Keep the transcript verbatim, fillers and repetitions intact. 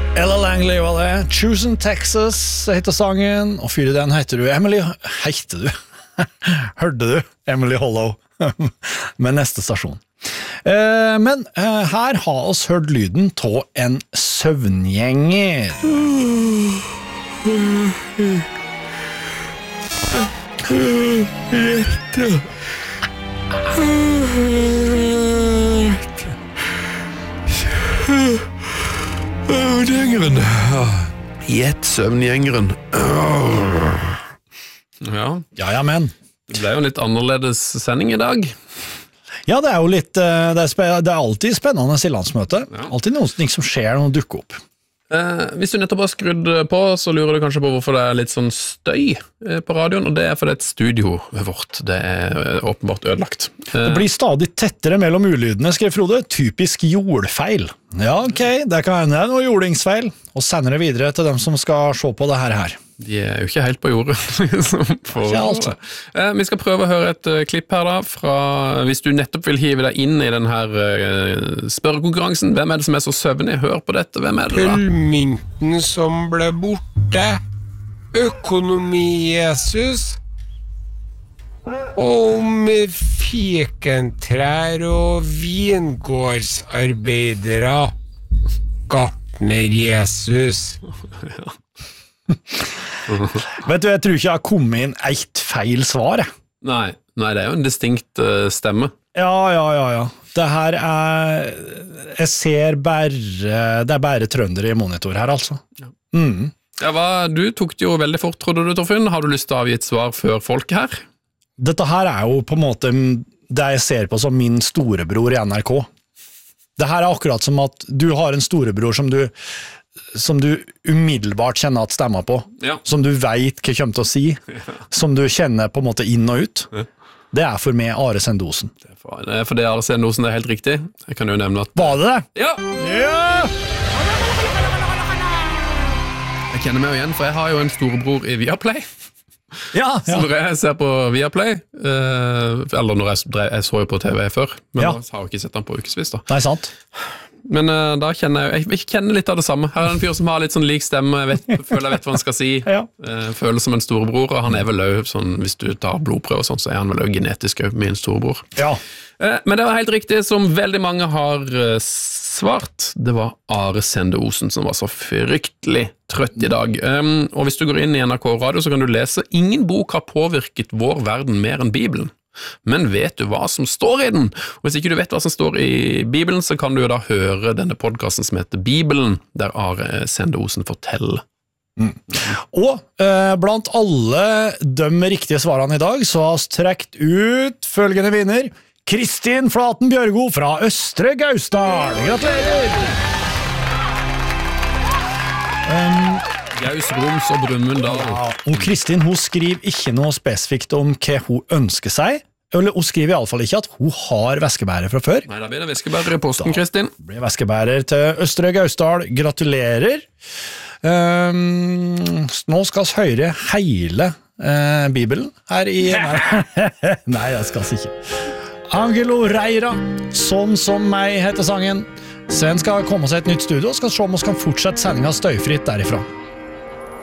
Ella Langley var det. Choosing Texas heter sangen, og fyre den heter du Emily. Heter du? Hørte du? Emily Hollow. Med neste stasjon. Eh, men eh, her har oss hørt lyden av en søvngjenger. Søvngjengeren. Gjett søvngjengeren. Ja. Ja, ja, men. Det ble jo en litt annerledes sending i dag. Ja, det er jo litt, det er, spe, det er alltid spennende i landsmøte. Ja. Alltid noe som skjer, noe dukker opp. Eh, hvis du nettopp har skrudd på, så lurer du kanskje på hvorfor det er litt sånn støy på radioen, og det er fordi et studio vårt, det er åpenbart ødelagt. Eh, det blir stadig tettere mellom ulydene, skrev Frode. Typisk jordfeil. Ja, ok, det kan hende noe jordingsfeil, og sender det videre til dem som skal se på det her her. De er jo ikke helt på jordet. Ikke alt. Eh, vi skal prøve å høre et uh, klipp her da, fra, hvis du nettopp vil hive deg inn i den her uh, spørrekonkurransen. Hvem er det som er så søvnig? Hør på dette, hvem er det da? Gullmynten som ble borte. Økonomi-Jesus. Om fikentrær og vingårdsarbeidere. Gartner-Jesus. Ja. Vet du, jeg tror ikke jeg har kommet inn eitt feil svar. Nei, nei, det er jo en distinkt uh, stemme. Ja, ja, ja, ja. Det her er, jeg ser bare, det er bare trøndere i monitor her, altså. Ja. Mm. Ja, hva, du tok det jo veldig fort, trodde du, Torfinn. Har du lyst til å avgi et svar før folk her? Dette her er jo på en måte det jeg ser på som min storebror i N R K. Det her er akkurat som at du har en storebror som du som du umiddelbart kjenner at stemmer på, ja. Som du vet hva kommer til å si, ja. Som du kjenner på en måte inn og ut. Ja. Det er for meg Are Sendosen. Det er for, det er for det Are Sendosen er helt riktig. Jeg kan jo nevne at... Var det det? Ja! Ja! Jeg kjenner meg jo igjen, for jeg har jo en storebror i Viaplay. Ja, ja. Så når jeg ser på Viaplay, eh, eller når jeg, jeg så jo på T V før, men ja. Da har jeg ikke sett den på ukesvis da. Nei, sant. Men uh, da kjenner jeg, jeg kjenner litt av det samme. Her er en fyr som har litt sånn lik stemme, jeg vet, føler jeg vet hva han skal si, ja. uh, føler som en storebror, og han er vel også, sånn, hvis du tar blodprøve og sånn, så er han vel også genetisk også min storebror. Ja. Uh, men det var helt riktig, som veldig mange har uh, svart, det var Are Sendosen som var så fryktelig trøtt i dag. Um, og hvis du går inn i N R K Radio, så kan du lese, ingen bok har påvirket vår verden mer enn Bibelen. Men vet du hva som står i den? Og hvis ikke du vet hva som står i Bibelen, så kan du jo da høre denne podcasten som heter Bibelen, der Are Sendosen forteller. Mm. Og eh, blant alle de riktige svarene i dag, så har vi trekt ut følgende vinner, Kristin Flaten Bjørgo fra Østre Gausdal. Gratulerer! Um, Gaus, Roms og Brumunddal. Ja, og Kristin, hun skriver ikke noe spesifikt om hva hun ønsker seg, eller hun skriver i alle fall ikke at hun har væskebærer fra før. Nei, da blir det væskebærer i posten, Kristin. Da blir væskebærer til Østre Gausdal. Gratulerer. Um, nå skal vi høre hele uh, Bibelen her i... Nei, jeg skal ikke. Angelo Reira, Sånn som meg heter sangen. Sven skal komme seg et nytt studio, og skal se om vi kan fortsette sendingen støyfritt derifra.